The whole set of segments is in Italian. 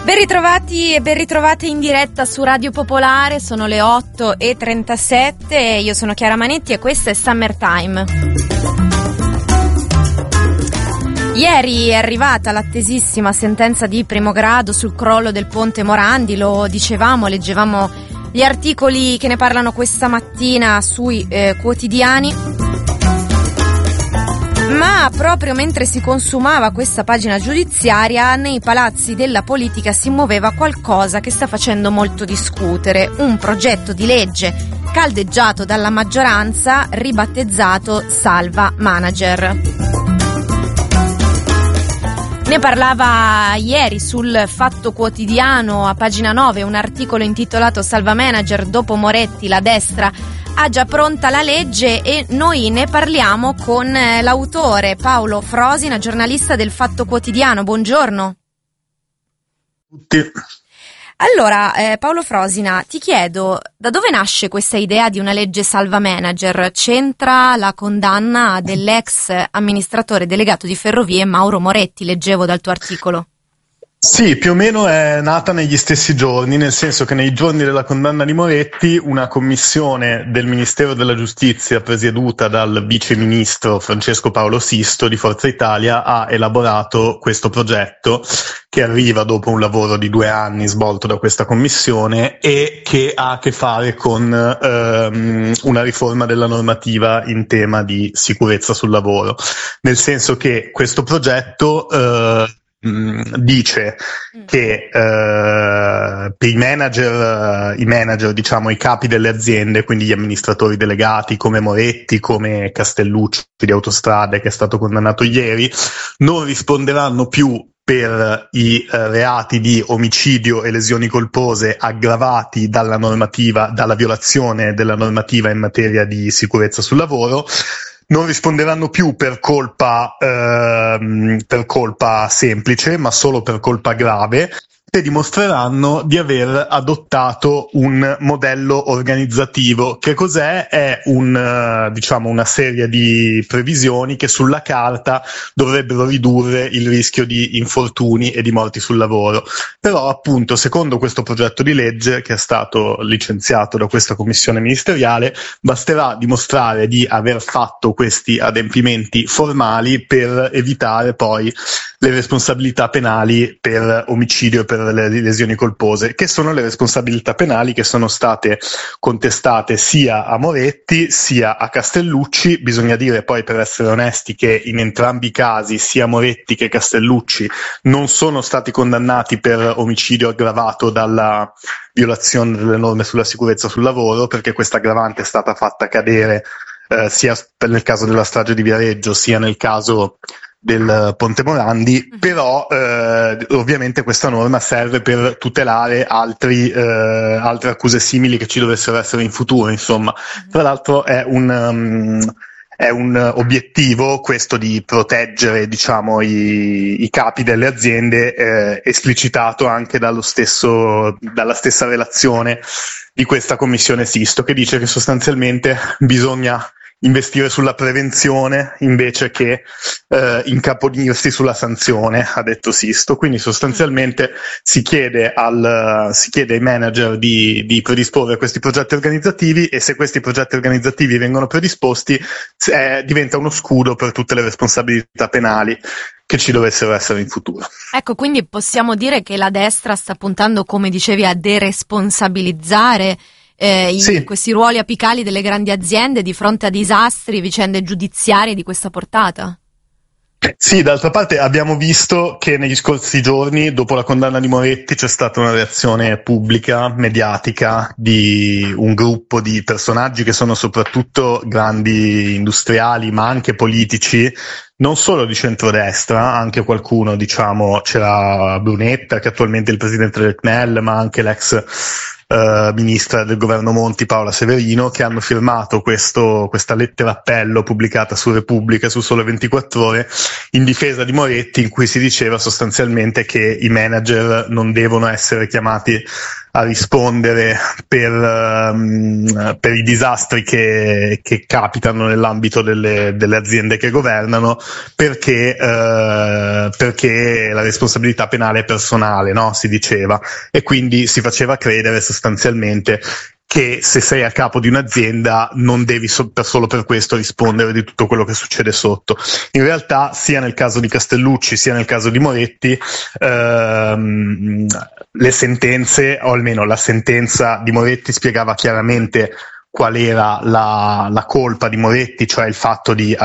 Ben ritrovati e ben ritrovate in diretta su Radio Popolare, sono le 8:37, io sono Chiara Manetti e questo è Summertime. Ieri è arrivata l'attesissima sentenza di primo grado sul crollo del ponte Morandi, lo dicevamo, leggevamo gli articoli che ne parlano questa mattina sui quotidiani. Ma proprio mentre si consumava questa pagina giudiziaria, nei palazzi della politica si muoveva qualcosa che sta facendo molto discutere, un progetto di legge caldeggiato dalla maggioranza, ribattezzato Salva Manager. Ne parlava ieri sul Fatto Quotidiano, a pagina 9, un articolo intitolato Salva Manager, dopo Moretti la destra ha già pronta la legge, e noi ne parliamo con l'autore Paolo Frosina, giornalista del Fatto Quotidiano. Buongiorno. Tutti. Allora, Paolo Frosina, ti chiedo, da dove nasce questa idea di una legge Salva Manager? C'entra la condanna dell'ex amministratore delegato di Ferrovie Mauro Moretti, leggevo dal tuo articolo. Sì, più o meno è nata negli stessi giorni, nel senso che nei giorni della condanna di Moretti una commissione del Ministero della Giustizia presieduta dal vice ministro Francesco Paolo Sisto di Forza Italia ha elaborato questo progetto, che arriva dopo un lavoro di 2 anni svolto da questa commissione e che ha a che fare con una riforma della normativa in tema di sicurezza sul lavoro, nel senso che questo progetto dice che per i manager, diciamo i capi delle aziende, quindi gli amministratori delegati come Moretti, come Castellucci di Autostrade, che è stato condannato ieri, non risponderanno più per i reati di omicidio e lesioni colpose aggravati dalla violazione della normativa in materia di sicurezza sul lavoro. Non risponderanno più per colpa semplice, ma solo per colpa grave, e dimostreranno di aver adottato un modello organizzativo. Che cos'è? È una serie di previsioni che sulla carta dovrebbero ridurre il rischio di infortuni e di morti sul lavoro. Però, appunto, secondo questo progetto di legge, che è stato licenziato da questa commissione ministeriale, basterà dimostrare di aver fatto questi adempimenti formali per evitare poi le responsabilità penali per omicidio e per le lesioni colpose, che sono le responsabilità penali che sono state contestate sia a Moretti sia a Castellucci. Bisogna dire poi, per essere onesti, che in entrambi i casi, sia Moretti che Castellucci, non sono stati condannati per omicidio aggravato dalla violazione delle norme sulla sicurezza sul lavoro, perché questa aggravante è stata fatta cadere sia nel caso della strage di Viareggio sia nel caso del Ponte Morandi. Però ovviamente questa norma serve per tutelare altre accuse simili che ci dovessero essere in futuro, insomma. Tra l'altro è un obiettivo questo di proteggere, diciamo, i capi delle aziende, esplicitato anche dalla stessa relazione di questa commissione Sisto, che dice che sostanzialmente bisogna investire sulla prevenzione invece che incaponirsi sulla sanzione, ha detto Sisto. Quindi sostanzialmente si chiede ai manager di predisporre questi progetti organizzativi, e se questi progetti organizzativi vengono predisposti diventa uno scudo per tutte le responsabilità penali che ci dovessero essere in futuro. Ecco, quindi possiamo dire che la destra sta puntando, come dicevi, a deresponsabilizzare sì, questi ruoli apicali delle grandi aziende di fronte a disastri, vicende giudiziarie di questa portata? Sì, d'altra parte abbiamo visto che negli scorsi giorni, dopo la condanna di Moretti, c'è stata una reazione pubblica, mediatica, di un gruppo di personaggi che sono soprattutto grandi industriali, ma anche politici, non solo di centrodestra, anche qualcuno, diciamo, c'era Brunetta, che attualmente è il presidente del CNEL, ma anche l'ex ministra del governo Monti, Paola Severino, che hanno firmato questa lettera appello pubblicata su Repubblica, su Sole 24 Ore, in difesa di Moretti, in cui si diceva sostanzialmente che i manager non devono essere chiamati a rispondere per i disastri che capitano nell'ambito delle aziende che governano, perché la responsabilità penale è personale, no? Si diceva, e quindi si faceva credere sostanzialmente che se sei a capo di un'azienda non devi solo per questo rispondere di tutto quello che succede sotto. In realtà, sia nel caso di Castellucci sia nel caso di Moretti, le sentenze, o almeno la sentenza di Moretti, spiegava chiaramente qual era la colpa di Moretti, cioè il fatto di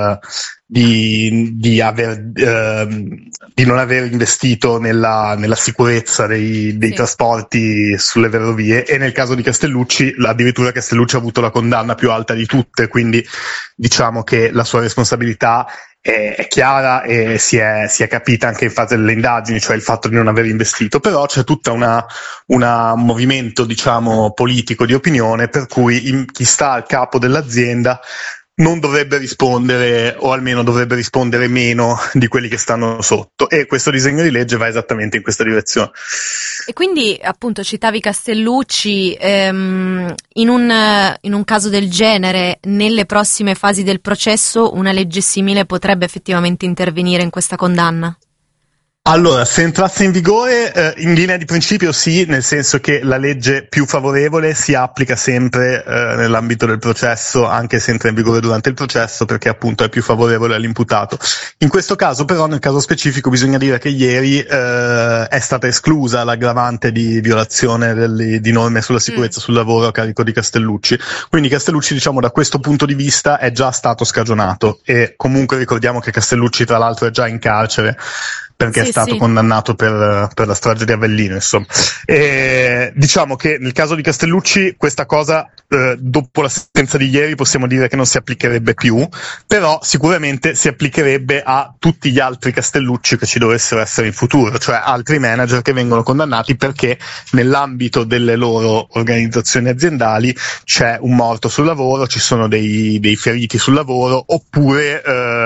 non aver investito nella sicurezza dei trasporti sulle ferrovie, e nel caso di Castellucci addirittura Castellucci ha avuto la condanna più alta di tutte, quindi diciamo che la sua responsabilità è chiara e si è capita anche in fase delle indagini, cioè il fatto di non aver investito. Però c'è tutta un movimento, diciamo, politico di opinione per cui chi sta al capo dell'azienda non dovrebbe rispondere, o almeno dovrebbe rispondere meno di quelli che stanno sotto, e questo disegno di legge va esattamente in questa direzione. E quindi, appunto, citavi Castellucci, in un caso del genere, nelle prossime fasi del processo, una legge simile potrebbe effettivamente intervenire in questa condanna? Allora, se entrasse in vigore, in linea di principio sì, nel senso che la legge più favorevole si applica sempre nell'ambito del processo, anche se entra in vigore durante il processo, perché appunto è più favorevole all'imputato. In questo caso però, nel caso specifico, bisogna dire che ieri è stata esclusa l'aggravante di violazione di norme sulla sicurezza sul lavoro a carico di Castellucci. Quindi Castellucci, diciamo, da questo punto di vista è già stato scagionato, e comunque ricordiamo che Castellucci tra l'altro è già in carcere, perché è stato condannato per la strage di Avellino, insomma. E diciamo che nel caso di Castellucci questa cosa, dopo la sentenza di ieri, possiamo dire che non si applicherebbe più, però sicuramente si applicherebbe a tutti gli altri Castellucci che ci dovessero essere in futuro, cioè altri manager che vengono condannati perché nell'ambito delle loro organizzazioni aziendali c'è un morto sul lavoro, ci sono dei feriti sul lavoro, oppure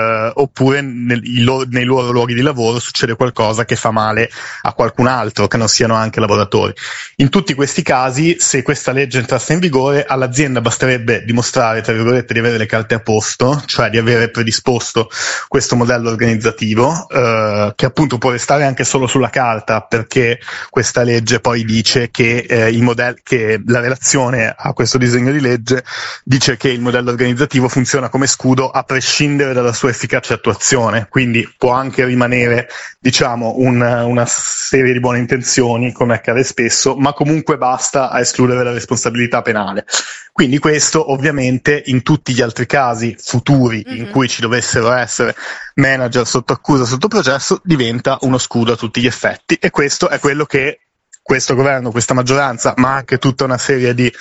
nei loro luoghi di lavoro succede qualcosa che fa male a qualcun altro, che non siano anche lavoratori. In tutti questi casi, se questa legge entrasse in vigore, all'azienda basterebbe dimostrare, tra virgolette, di avere le carte a posto, cioè di avere predisposto questo modello organizzativo, che appunto può restare anche solo sulla carta, perché questa legge poi dice che che la relazione a questo disegno di legge dice che il modello organizzativo funziona come scudo a prescindere dalla sua efficace attuazione, quindi può anche rimanere, diciamo, una serie di buone intenzioni, come accade spesso, ma comunque basta a escludere la responsabilità penale. Quindi questo ovviamente in tutti gli altri casi futuri in cui ci dovessero essere manager sotto accusa, sotto processo, diventa uno scudo a tutti gli effetti, e questo è quello che questo governo, questa maggioranza, ma anche tutta una serie di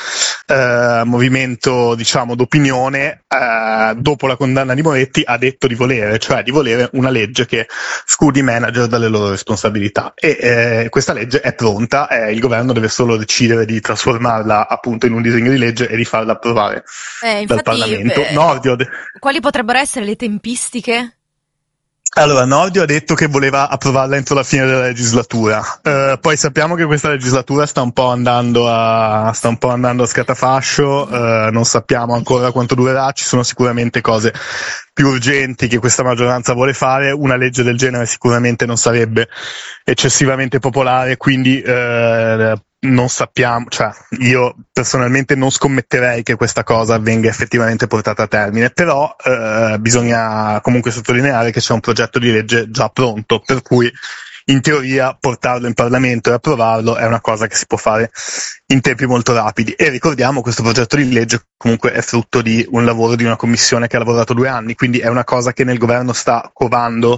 movimento, diciamo, d'opinione, dopo la condanna di Moretti, ha detto di volere, cioè di volere una legge che scudi i manager dalle loro responsabilità, e questa legge è pronta, il governo deve solo decidere di trasformarla appunto in un disegno di legge e di farla approvare dal Parlamento. Nordio, quali potrebbero essere le tempistiche? Allora, Nordio ha detto che voleva approvarla entro la fine della legislatura, poi sappiamo che questa legislatura sta un po' andando a scatafascio, non sappiamo ancora quanto durerà, ci sono sicuramente cose più urgenti che questa maggioranza vuole fare, una legge del genere sicuramente non sarebbe eccessivamente popolare, quindi non sappiamo, cioè io personalmente non scommetterei che questa cosa venga effettivamente portata a termine, però bisogna comunque sottolineare che c'è un progetto di legge già pronto, per cui in teoria portarlo in Parlamento e approvarlo è una cosa che si può fare in tempi molto rapidi. E ricordiamo, questo progetto di legge comunque è frutto di un lavoro di una commissione che ha lavorato 2 anni, quindi è una cosa che nel governo sta covando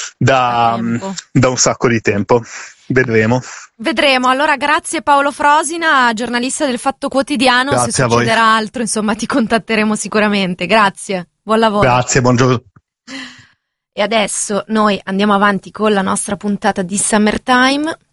da un sacco di tempo. Vedremo. Allora, grazie Paolo Frosina, giornalista del Fatto Quotidiano. Grazie. Se succederà altro, insomma, ti contatteremo sicuramente. Grazie, buon lavoro. Grazie, buongiorno. E adesso noi andiamo avanti con la nostra puntata di Summertime.